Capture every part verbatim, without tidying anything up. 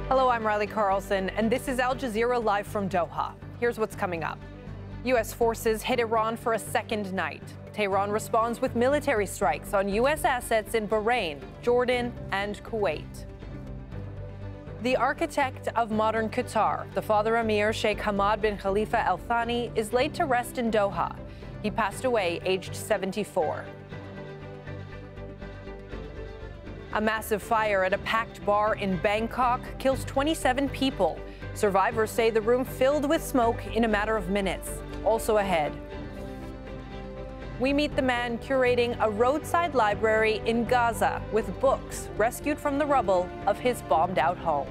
Hello, I'm Riley Carlson, and this is Al Jazeera live from Doha. Here's what's coming up. U S forces hit Iran for a second night. Tehran responds with military strikes on U S assets in Bahrain, Jordan, and Kuwait. The architect of modern Qatar, the father Emir Sheikh Hamad bin Khalifa Al Thani, is laid to rest in Doha. He passed away aged seventy-four. A massive fire at a packed bar in Bangkok kills twenty-seven people. Survivors say the room filled with smoke in a matter of minutes. Also ahead, we meet the man curating a roadside library in Gaza with books rescued from the rubble of his bombed-out home.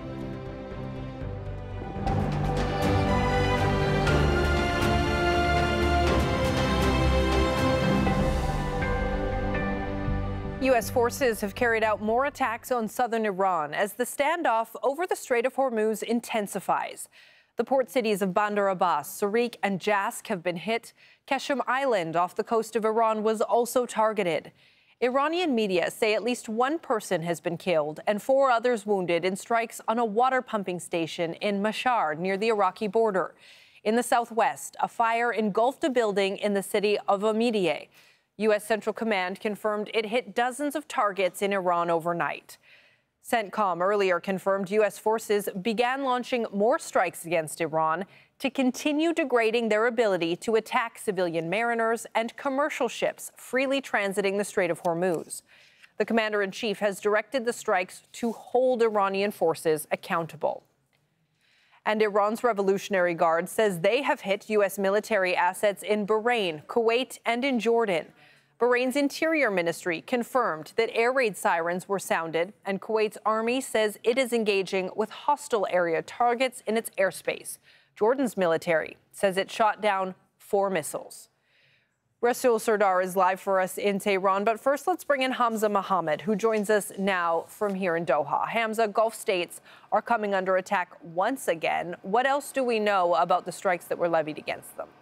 U S forces have carried out more attacks on southern Iran as the standoff over the Strait of Hormuz intensifies. The port cities of Bandar Abbas, Sarik, and Jask have been hit. Qeshm Island off the coast of Iran was also targeted. Iranian media say at least one person has been killed and four others wounded in strikes on a water pumping station in Mashhad near the Iraqi border. In the southwest, a fire engulfed a building in the city of Omidyeh. U S Central Command confirmed it hit dozens of targets in Iran overnight. CENTCOM earlier confirmed U S forces began launching more strikes against Iran to continue degrading their ability to attack civilian mariners and commercial ships freely transiting the Strait of Hormuz. The commander-in-chief has directed the strikes to hold Iranian forces accountable. And Iran's Revolutionary Guard says they have hit U S military assets in Bahrain, Kuwait, and in Jordan. Bahrain's Interior Ministry confirmed that air raid sirens were sounded, and Kuwait's army says it is engaging with hostile area targets in its airspace. Jordan's military says it shot down four missiles. Rasul Sardar is live for us in Tehran, but first let's bring in Hamza Mohammed, who joins us now from here in Doha. Hamza, Gulf states are coming under attack once again. What else do we know about the strikes that were levied against them?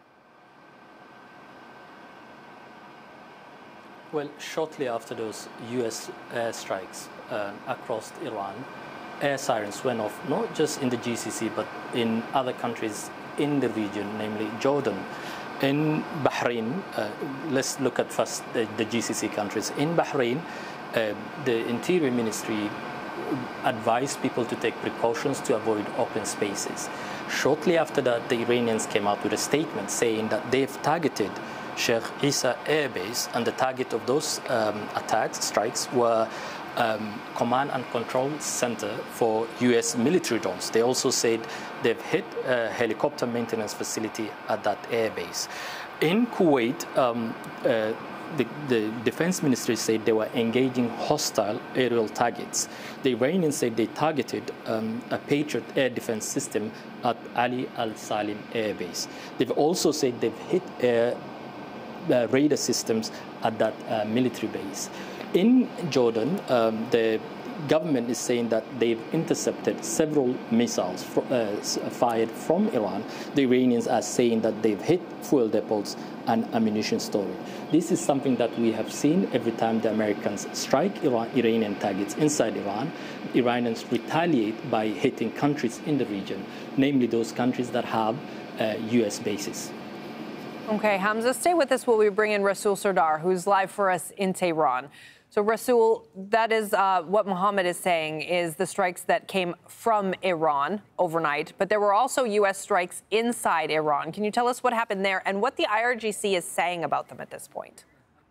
Well, shortly after those U S air strikes uh, across Iran, air sirens went off, not just in the G C C, but in other countries in the region, namely Jordan. In Bahrain, uh, let's look at first the, the G C C countries. In Bahrain, uh, the Interior Ministry advised people to take precautions to avoid open spaces. Shortly after that, the Iranians came out with a statement saying that they've targeted Sheikh Issa Air Base, and the target of those um, attacks, strikes, were um, command and control center for U S military drones. They also said they've hit a helicopter maintenance facility at that air base. In Kuwait, um, uh, the, the defense ministry said they were engaging hostile aerial targets. The Iranians said they targeted um, a Patriot air defense system at Ali Al Salim Air Base. They've also said they've hit air Uh, radar systems at that uh, military base. In Jordan, um, the government is saying that they've intercepted several missiles fr uh, fired from Iran. The Iranians are saying that they've hit fuel depots and ammunition storage. This is something that we have seen every time the Americans strike Iran Iranian targets inside Iran. Iranians retaliate by hitting countries in the region, namely those countries that have uh, U S bases. Okay, Hamza, stay with us while we bring in Rasul Sardar, who's live for us in Tehran. So, Rasul, that is uh, what Mohammed is saying, is the strikes that came from Iran overnight, but there were also U S strikes inside Iran. Can you tell us what happened there and what the I R G C is saying about them at this point?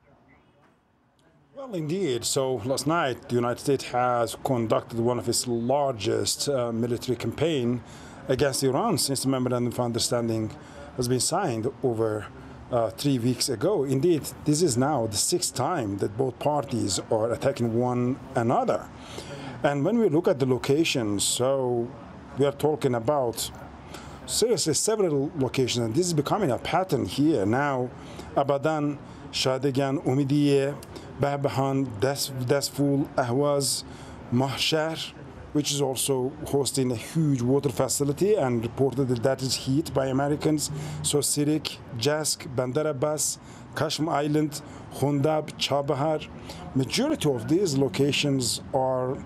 Well, indeed. So last night, the United States has conducted one of its largest uh, military campaign against Iran since the Memorandum of Understanding has been signed over uh, three weeks ago. Indeed, this is now the sixth time that both parties are attacking one another. And when we look at the locations, so we are talking about seriously several locations, and this is becoming a pattern here. Now, Abadan, Shadigan, Omidyeh, Bahbahan, Dasful, Ahwaz, Mahshar, which is also hosting a huge water facility and reported that that is hit by Americans. So Sarik, Jask, Bandar Abbas, Qeshm Island, Khundab, Chabahar. Majority of these locations are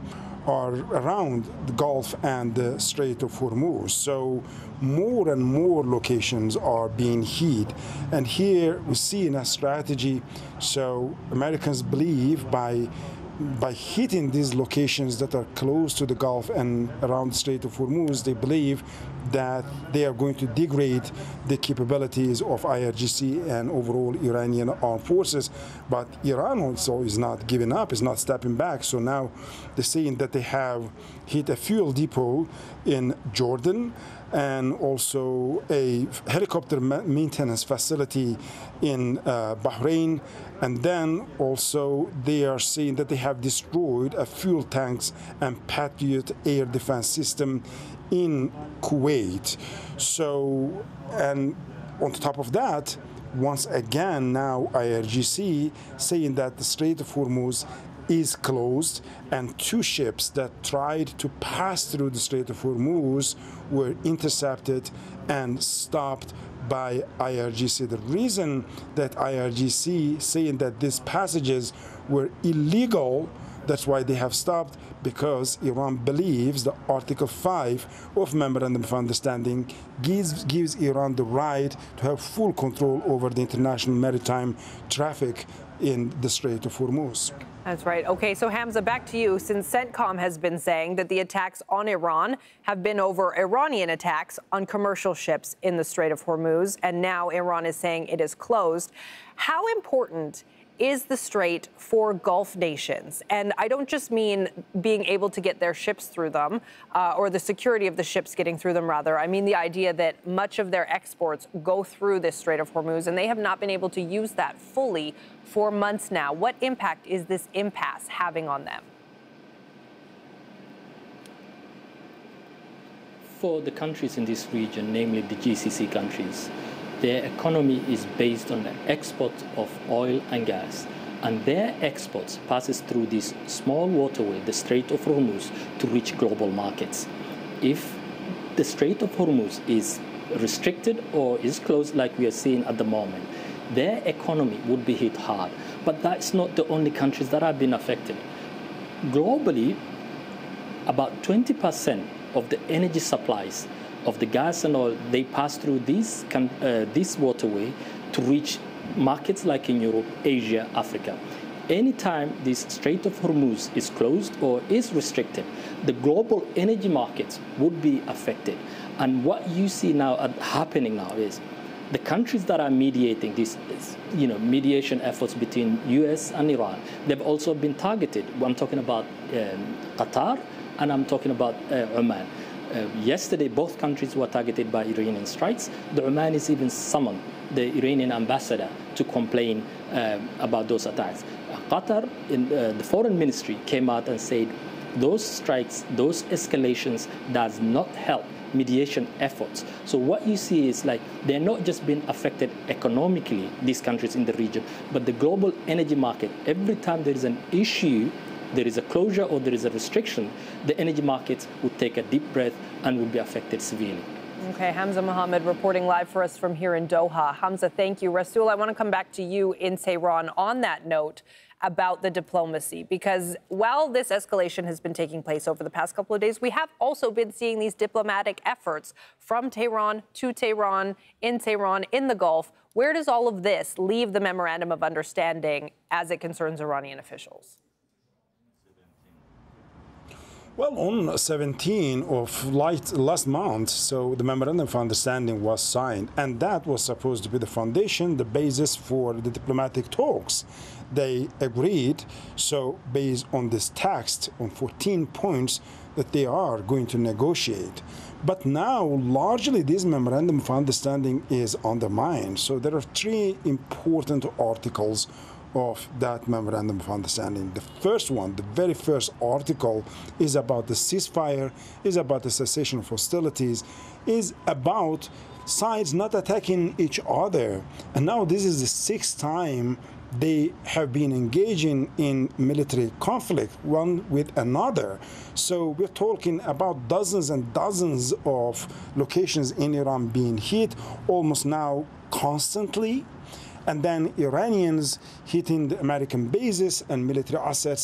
are around the Gulf and the Strait of Hormuz. So more and more locations are being hit. And here we see in a strategy, so Americans believe by by hitting these locations that are close to the Gulf and around the Strait of Hormuz, they believe that they are going to degrade the capabilities of I R G C and overall Iranian armed forces. But Iran also is not giving up, is not stepping back. So now they're saying that they have hit a fuel depot in Jordan and also a helicopter maintenance facility in uh, Bahrain. And then also they are saying that they have destroyed a fuel tanks and Patriot air defense system in Kuwait. So, and on top of that, once again now I R G C saying that the Strait of Hormuz is closed, and two ships that tried to pass through the Strait of Hormuz were intercepted and stopped by I R G C. The reason that I R G C saying that these passages were illegal, that's why they have stopped, because Iran believes that Article five of Memorandum of Understanding gives, gives Iran the right to have full control over the international maritime traffic in the Strait of Hormuz. That's right. Okay, so Hamza, back to you. Since CENTCOM has been saying that the attacks on Iran have been over Iranian attacks on commercial ships in the Strait of Hormuz, and now Iran is saying it is closed, how important is the Strait for Gulf nations? And I don't just mean being able to get their ships through them, uh, or the security of the ships getting through them, rather. I mean the idea that much of their exports go through this Strait of Hormuz, and they have not been able to use that fully for months now. What impact is this impasse having on them? For the countries in this region, namely the G C C countries, their economy is based on the export of oil and gas, and their exports passes through this small waterway, the Strait of Hormuz, to reach global markets. If the Strait of Hormuz is restricted or is closed like we are seeing at the moment, their economy would be hit hard. But that's not the only countries that have been affected. Globally, about twenty percent of the energy supplies of the gas and oil, they pass through this, uh, this waterway to reach markets like in Europe, Asia, Africa. Anytime this Strait of Hormuz is closed or is restricted, the global energy markets would be affected. And what you see now uh, happening now is the countries that are mediating these, you know, mediation efforts between U S and Iran, they've also been targeted. I'm talking about um, Qatar, and I'm talking about uh, Oman. Uh, yesterday, both countries were targeted by Iranian strikes. The Omanis even summoned the Iranian ambassador to complain uh, about those attacks. Uh, Qatar, in uh, the foreign ministry, came out and said those strikes, those escalations does not help mediation efforts. So what you see is like they're not just being affected economically, these countries in the region, but the global energy market. Every time there is an issue, there is a closure or there is a restriction, the energy markets would take a deep breath and would be affected severely. Okay, Hamza Mohammed reporting live for us from here in Doha. Hamza, thank you. Rasool, I want to come back to you in Tehran on that note about the diplomacy, because while this escalation has been taking place over the past couple of days, we have also been seeing these diplomatic efforts from Tehran to Tehran, in Tehran, in the Gulf. Where does all of this leave the Memorandum of Understanding as it concerns Iranian officials? Well, on seventeenth of last month, so the Memorandum of Understanding was signed, and that was supposed to be the foundation, the basis for the diplomatic talks. They agreed, so based on this text, on fourteen points, that they are going to negotiate. But now, largely, this Memorandum of Understanding is undermined. So there are three important articles of that Memorandum of Understanding. The first one, the very first article, is about the ceasefire, is about the cessation of hostilities, is about sides not attacking each other. And now this is the sixth time they have been engaging in military conflict, one with another. So we're talking about dozens and dozens of locations in Iran being hit, almost now constantly. And then Iranians hitting the American bases and military assets